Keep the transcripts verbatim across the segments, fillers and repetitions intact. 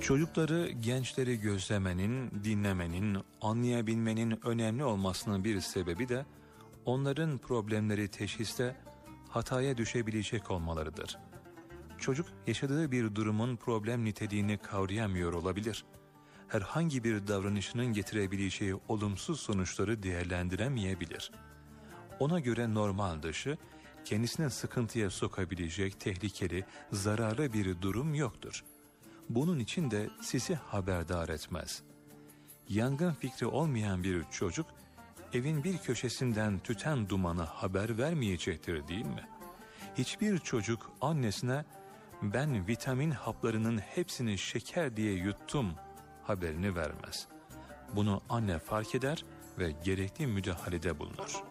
Çocukları, gençleri gözlemenin, dinlemenin, anlayabilmenin önemli olmasının bir sebebi de onların problemleri teşhiste hataya düşebilecek olmalarıdır. Çocuk yaşadığı bir durumun problem niteliğini kavrayamıyor olabilir. Herhangi bir davranışının getirebileceği olumsuz sonuçları değerlendiremeyebilir. Ona göre normal dışı, kendisine sıkıntıya sokabilecek tehlikeli, zararlı bir durum yoktur. Bunun için de sizi haberdar etmez. Yangın fikri olmayan bir çocuk, evin bir köşesinden tüten dumanı haber vermeyecektir değil mi? Hiçbir çocuk annesine, ben vitamin haplarının hepsini şeker diye yuttum haberini vermez. Bunu anne fark eder ve gerekli müdahalede bulunur.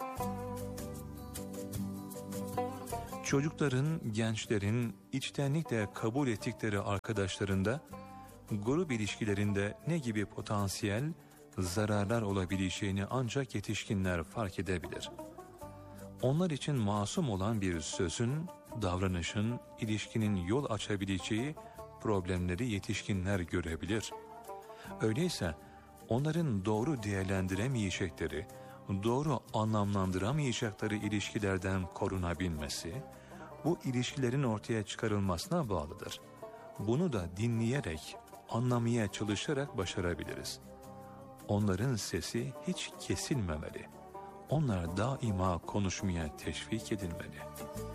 Çocukların, gençlerin içtenlikle kabul ettikleri arkadaşlarında, grup ilişkilerinde ne gibi potansiyel zararlar olabileceğini ancak yetişkinler fark edebilir. Onlar için masum olan bir sözün, davranışın, ilişkinin yol açabileceği problemleri yetişkinler görebilir. Öyleyse onların doğru değerlendiremeyecekleri, doğru anlamlandıramayacakları ilişkilerden korunabilmesi, bu ilişkilerin ortaya çıkarılmasına bağlıdır. Bunu da dinleyerek, anlamaya çalışarak başarabiliriz. Onların sesi hiç kesilmemeli. Onlar daima konuşmaya teşvik edilmeli.